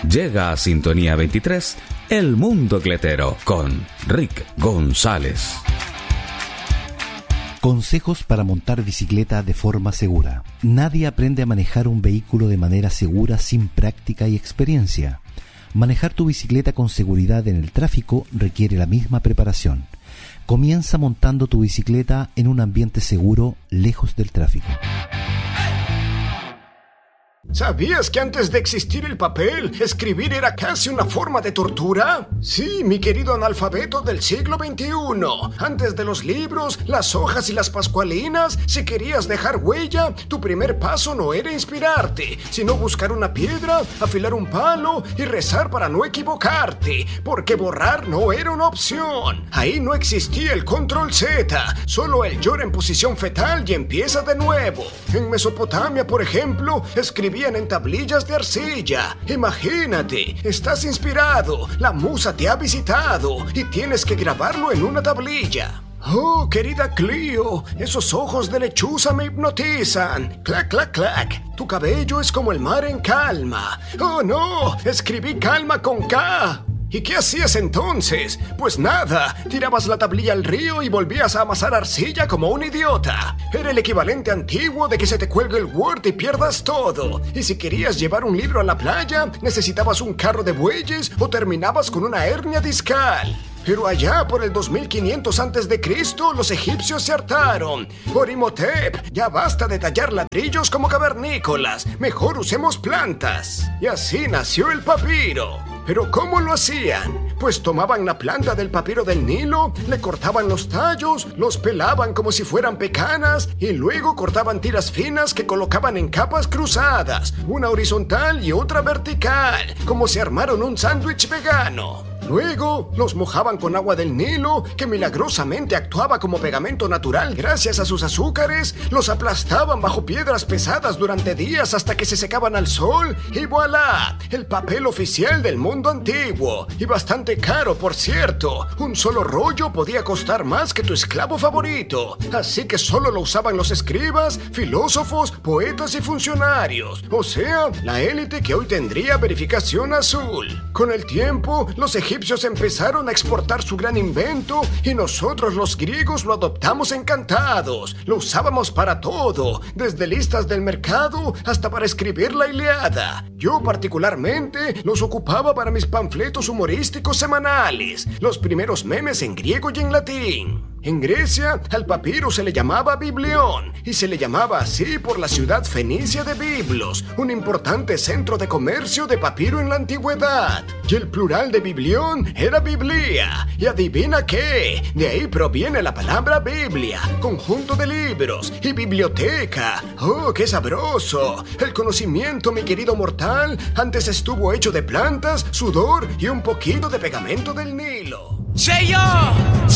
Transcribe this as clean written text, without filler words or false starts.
Llega a Sintonía 23, El Mundo Cletero, con Rick González. Consejos para montar bicicleta de forma segura. Nadie aprende a manejar un vehículo de manera segura sin práctica y experiencia. Manejar tu bicicleta con seguridad en el tráfico requiere la misma preparación. Comienza montando tu bicicleta en un ambiente seguro, lejos del tráfico. ¿Sabías que antes de existir el papel, escribir era casi una forma de tortura? Sí, mi querido analfabeto del siglo XXI. Antes de los libros, las hojas y las pascualinas, si querías dejar huella, tu primer paso no era inspirarte, sino buscar una piedra, afilar un palo y rezar para no equivocarte, porque borrar no era una opción. Ahí no existía el control Z, solo el llora en posición fetal y empieza de nuevo. En Mesopotamia, por ejemplo, escribían en tablillas de arcilla. Imagínate, estás inspirado, la musa te ha visitado y tienes que grabarlo en una tablilla. Oh, querida Clio, esos ojos de lechuza me hipnotizan. Clac, clac, clac. Tu cabello es como el mar en calma. Oh, no, escribí calma con K. ¿Y qué hacías entonces? Pues nada, tirabas la tablilla al río y volvías a amasar arcilla como un idiota. Era el equivalente antiguo de que se te cuelgue el Word y pierdas todo. Y si querías llevar un libro a la playa, necesitabas un carro de bueyes o terminabas con una hernia discal. Pero allá por el 2500 a.C., los egipcios se hartaron. Por Imhotep, ya basta de tallar ladrillos como cavernícolas. Mejor usemos plantas. Y así nació el papiro. ¿Pero cómo lo hacían? Pues tomaban la planta del papiro del Nilo, le cortaban los tallos, los pelaban como si fueran pecanas y luego cortaban tiras finas que colocaban en capas cruzadas, una horizontal y otra vertical, como si armaron un sándwich vegano. Luego los mojaban con agua del Nilo, que milagrosamente actuaba como pegamento natural gracias a sus azúcares, los aplastaban bajo piedras pesadas durante días hasta que se secaban al sol y ¡voilá! El papel oficial del mundo antiguo. Y bastante caro, por cierto. Un solo rollo podía costar más que tu esclavo favorito. Así que solo lo usaban los escribas, filósofos, poetas y funcionarios. O sea, la élite que hoy tendría verificación azul. Con el tiempo, los egipcios empezaron a exportar su gran invento y nosotros los griegos lo adoptamos encantados. Lo usábamos para todo, desde listas del mercado hasta para escribir la Ilíada. Yo particularmente los ocupaba para mis panfletos humorísticos semanales, los primeros memes en griego y en latín. En Grecia, al papiro se le llamaba biblión, y se le llamaba así por la ciudad fenicia de Biblos, un importante centro de comercio de papiro en la antigüedad. Y el plural de biblión era biblia. Y adivina qué, de ahí proviene la palabra Biblia, conjunto de libros, y biblioteca. ¡Oh, qué sabroso! El conocimiento, mi querido mortal, antes estuvo hecho de plantas, sudor y un poquito de pegamento del Nilo. ¡Cheyo!